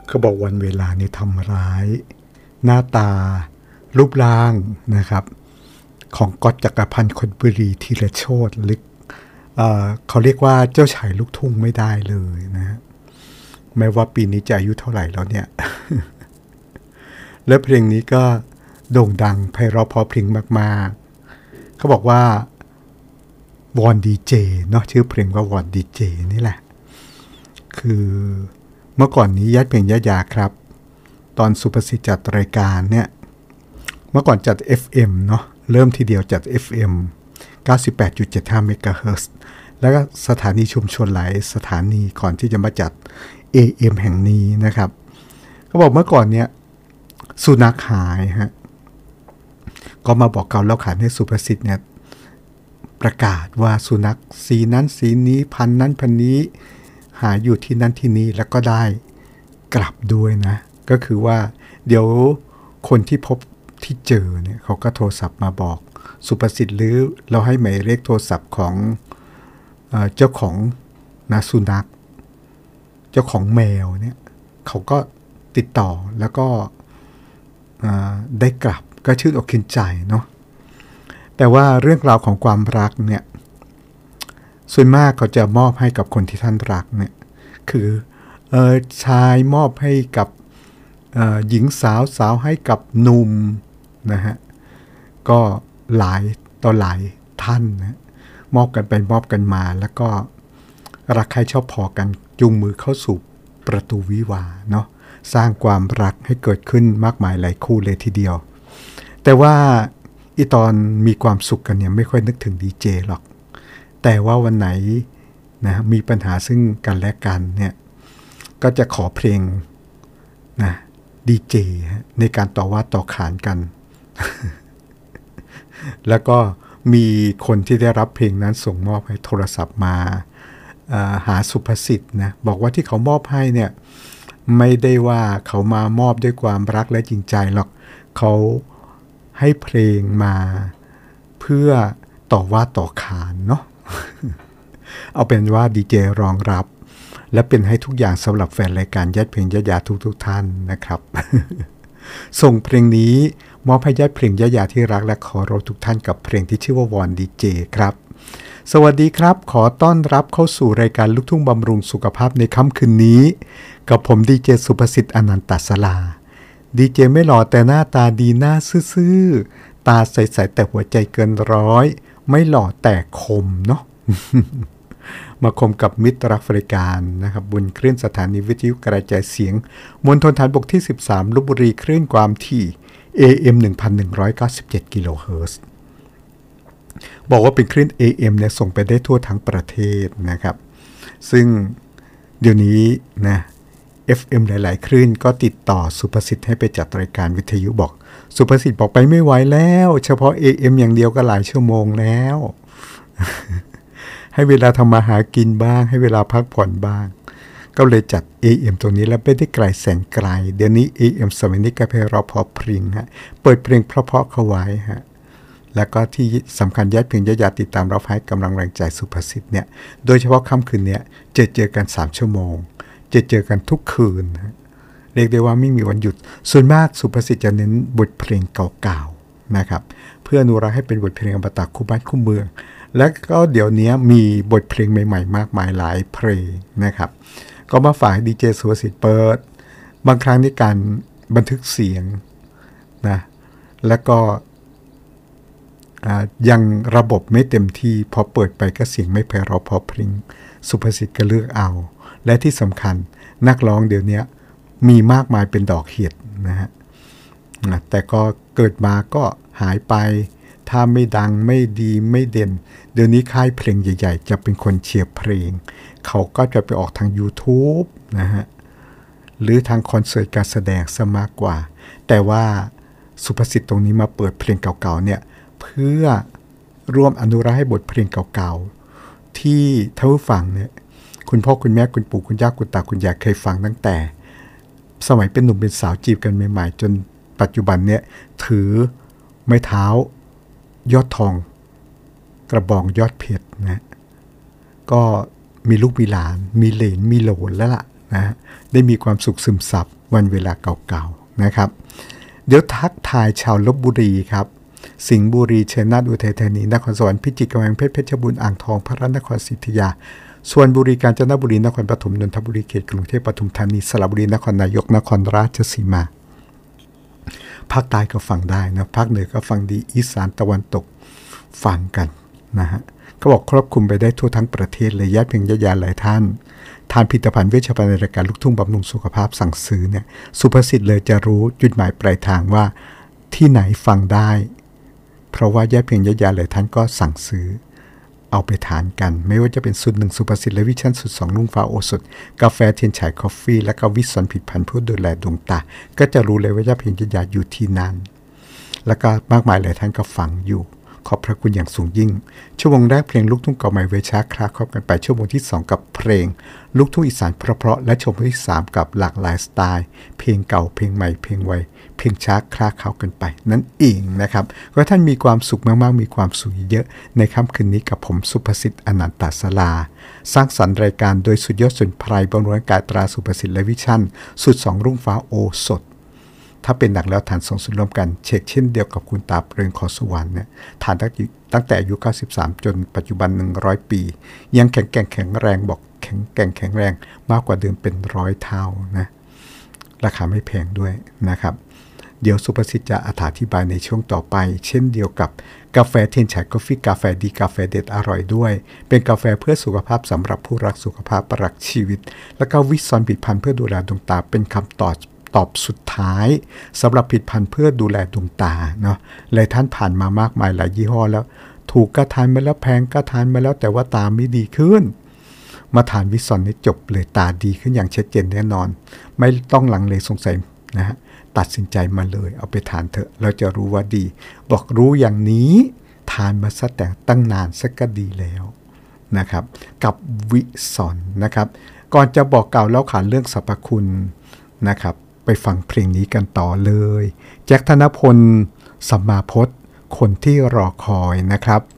เขาบอกวันเวลานี่ทำร้ายหน้าตารูปร่างนะครับของก๊อตจักรพันธ์คนบุรีธีรโชติลึกเขาเรียกว่าเจ้าชายลูกทุ่งไม่ได้เลยนะแม้ว่าปีนี้จะอายุเท่าไหร่แล้วเนี่ย และเพลงนี้ก็โด่งดังไพเราะเพราะพริ้งมากๆเขาบอกว่าวอนดีเจเนาะชื่อเพลงว่าวอนดีเจนี่แหละคือเมื่อก่อนนี้ยัดเพลงยะยาครับตอนสุภสิทธิ์จัดรายการเนี่ยเมื่อก่อนจัด FM เนาะเริ่มทีเดียวจัด FM 98.75 เมกะเฮิรตซ์แล้วก็สถานีชุมชนหลายสถานีก่อนที่จะมาจัด AM แห่งนี้นะครับเขาบอกเมื่อก่อนเนี่ยสุนัขหายฮะก็มาบอกเก่าแล้วขานให้สุภสิทธิ์เนี่ยประกาศว่าสุนัขสีนั้นสีนี้พันนั้นพันนี้หายอยู่ที่นั่นที่นี้แล้วก็ได้กลับด้วยนะก็คือว่าเดี๋ยวคนที่พบที่เจอเนี่ยเขาก็โทรศัพท์มาบอกสุภสิทธิ์หรือเราให้หมายเลขโทรศัพท์ของเจ้าของนะสุนัขเจ้าของแมวเนี่ยเขาก็ติดต่อแล้วก็ได้กลับก็ชื่นอกชื่นใจเนาะแต่ว่าเรื่องราวของความรักเนี่ยส่วนมากเขาจะมอบให้กับคนที่ท่านรักเนี่ยคือชายมอบให้กับหญิงสาวสาวให้กับหนุ่มนะฮะก็หลายต่อหลายท่านนะมอบกันไปมอบกันมาแล้วก็รักใครชอบพอกันจูงมือเข้าสู่ประตูวิวาห์เนาะสร้างความรักให้เกิดขึ้นมากมายหลายคู่เลยทีเดียวแต่ว่าอีตอนมีความสุขกันเนี่ยไม่ค่อยนึกถึงดีเจหรอกแต่ว่าวันไหนนะมีปัญหาซึ่งกันและกันเนี่ยก็จะขอเพลงนะดีเจในการต่อว่าต่อขานกัน แล้วก็มีคนที่ได้รับเพลงนั้นส่งมอบให้โทรศัพท์มาหาสุภสิทธิ์นะบอกว่าที่เขามอบให้เนี่ยไม่ได้ว่าเขามามอบด้วยความรักและจริงใจหรอกเขาให้เพลงมาเพื่อต่อว่าต่อขานเนาะ เอาเป็นว่าดีเจรองรับและเป็นให้ทุกอย่างสำหรับแฟนรายการยัดเพลงยะยาทุกท่านนะครับ ส่งเพลงนี้มอบให้ยัดเพลงยะยาที่รักและขอรอทุกท่านกับเพลงที่ชื่อว่าวอนดีเจครับสวัสดีครับขอต้อนรับเข้าสู่รายการลูกทุ่งบำรุงสุขภาพในค่ำคืนนี้กับผมดีเจสุภสิทธิ์อนันตศราดีเจไม่หล่อแต่หน้าตาดีหน้าซื่อๆตาใสๆแต่หัวใจเกินร้อยไม่หล่อแต่คมเนาะ มาคมกับมิตรรักรายการนะครับบนคลื่นสถานีวิทยุกระจายเสียงมณฑลฐานบกที่13ลพบุรีคลื่นความถี่ AM 1197 กิโลเฮิรตซ์บอกว่าเป็นคลื่น AM เนี่ยส่งไปได้ทั่วทั้งประเทศนะครับซึ่งเดี๋ยวนี้นะ FM หลายๆคลื่นก็ติดต่อสุภสิทธิ์ให้ไปจัดรายการวิทยุบอกสุภสิทธิ์บอกไปไม่ไหวแล้วเฉพาะ AM อย่างเดียวก็หลายชั่วโมงแล้ว ให้เวลาทำมาหากินบ้างให้เวลาพักผ่อนบ้างก็เลยจัด AM ตรงนี้แล้วไม่ได้ไกลแสนไกลเดี๋ยวนี้ AM สมัยนี้ก็เพลงเราพอพริ้งฮะเปิดเพลงเพราะๆเข้าไว้ฮะแล้วก็ที่สำคัญยัดเพลงยะยาติดตามรับให้กำลังแรงใจสุภสิทธิ์เนี่ยโดยเฉพาะค่ำคืนนี้เจอกัน3ชั่วโมงเจอกันทุกคืนเรียกได้ว่าไม่มีวันหยุดส่วนมากสุภสิทธิ์จะเน้นบทเพลงเก่าๆนะครับเพื่ออนุรักษ์ให้เป็นบทเพลงอมตะคู่บ้านคู่เมืองและก็เดี๋ยวนี้มีบทเพลงใหม่ๆมากมายหลายเพลงนะครับก็มาฝากดีเจสุภสิทธิ์เปิดบางครั้งในการบันทึกเสียงนะแล้วก็ยังระบบไม่เต็มที่พอเปิดไปก็เสียงไม่ไพเราะพอพริ้งสุภสิทธิ์ก็เลือกเอาและที่สำคัญนักร้องเดี๋ยวนี้มีมากมายเป็นดอกเห็ดนะฮะแต่ก็เกิดมาก็หายไปถ้าไม่ดังไม่ดีไม่เด่นเดี๋ยวนี้ค่ายเพลงใหญ่ๆจะเป็นคนเชียร์เพลงเขาก็จะไปออกทาง YouTube นะฮะหรือทางคอนเสิร์ตการแสดงซะมากกว่าแต่ว่าสุภสิทธิ์ตรงนี้มาเปิดเพลงเก่าๆเนี่ยเพื่อร่วมอนุรักษ์ให้บทเพลงเก่าๆที่ท่านผู้ฟังเนี่ยคุณพ่อคุณแม่คุณปู่คุณย่าคุณตาคุณยายเคยฟังตั้งแต่สมัยเป็นหนุ่มเป็นสาวจีบกันใหม่ๆจนปัจจุบันเนี่ยถือไม้เท้ายอดทองกระบองยอดเพชรนะก็มีลูกมีหลานมีเหลนมีโหลนแล้วล่ะนะได้มีความสุขซึมซับวันเวลาเก่าๆนะครับเดี๋ยวทักทายชาวลพบุรีครับสิงห์บุรีชัยนาทอุทัยธานีนครสวรรค์พิจิตรกำแพงเพชรเพชรบูรณ์อ่างทองพระนครศรีอยุธยาส่วนบุรีกาญจนบุรีนครปฐมนนทบุรีเขตกรุงเทพปทุมธานีสระบุรีนครนายกนครราชสีมาภาคใต้ก็ฟังได้นะภาคเหนือก็ฟังดีอีสานตะวันตกฟังกันนะฮะเขาบอกครอบคลุมไปได้ทั่วทั้งประเทศเลยญาติเพียงญาติหลายท่านทานผลิตภัณฑ์เวชภัณฑ์ในรายการลูกทุ่งบำรุงสุขภาพสั่งซื้อเนี่ยสุภาษิตเลยจะรู้จุดหมายปลายทางว่าที่ไหนฟังได้เพราะว่าญาติเพียงญาติหลายท่านก็สั่งซื้อเอาไปทานกันไม่ว่าจะเป็นสูตร1สุภาษิตและวิชั่นสูตร2นุ่งฟ้าโอสถกาแฟเทียนฉายคอฟฟี่และก็วิสซอนผลิตภัณฑ์เพื่อดูแลดวงตาก็จะรู้เลยว่าญาติเพียงญาติอยู่ที่นั่นแล้วก็มากมายหลายท่านก็ฟังอยู่ขอบพระคุณอย่างสูงยิ่งชั่วโมงแรกเพลงลูกทุ่งเก่าใหม่เวชาคลาครอบกันไปชั่วโมงที่2กับเพลงลูกทุ่งอีสานเพราะๆและชั่วโมงที่3กับหลากหลายสไตล์เพลงเก่าเพลงใหม่เพลงไวเพลงช้าคลาเข้ากันไปนั่นเองนะครับก็ท่านมีความสุขมากๆมีความสุขเยอะในค่ำคืนนี้กับผมสุภสิทธิ์อนันตศาลาสร้างสรรค์รายการโดยสุดยอดสมุนไพรบำรุงร่างกายตราสุภสิทธิ์และวิชั่นสูตร2รุ่งฟ้าโอสถถ้าเป็นหนักแล้วทาน2สูตรร่วมกันเช็คเช่นเดียวกับคุณตาเปลืองขอสุวรรณเนี่ยทานตั้งแต่อายุ93จนปัจจุบัน100ปียังแข็งแรงบอกแข็งแรงมากกว่าเดิมเป็น100เท่านะราคาไม่แพงด้วยนะครับเดี๋ยวสุภสิทธิ์จะอธิบายในช่วงต่อไปเช่นเดียวกับกาแฟเทียนฉายกาแฟกาแฟดีกาแฟเด็ดอร่อยด้วยเป็นกาแฟเพื่อสุขภาพสำหรับผู้รักสุขภาพรักชีวิตแล้วก็วิสซอนผลิตภัณฑ์เพื่อดูแลดวงตาเป็นคำตอบสุดท้ายสำหรับผลิตภัณฑ์เพื่อดูแลดวงตาเนาะหลายท่านผ่านมามากมายหลายยี่ห้อแล้วถูกก็ทานมาแล้วแพงก็ทานมาแล้วแต่ว่าตาไม่ดีขึ้นมาทานวิสซอนนี่จบเลยตาดีขึ้นอย่างชัดเจนแน่นอนไม่ต้องลังเลสงสัยนะฮะตัดสินใจมาเลยเอาไปทานเถอะเราจะรู้ว่าดีบอกรู้อย่างนี้ทานมาซะแต่ตั้งนานสักก็ดีแล้วนะครับกับวิสซอนนะครับก่อนจะบอกกล่าวเล่าขานเรื่องสรรพคุณนะครับไปฟังเพลงนี้กันต่อเลยแจ็คธนพลสัมมาพจน์คนที่รอคอยนะครับ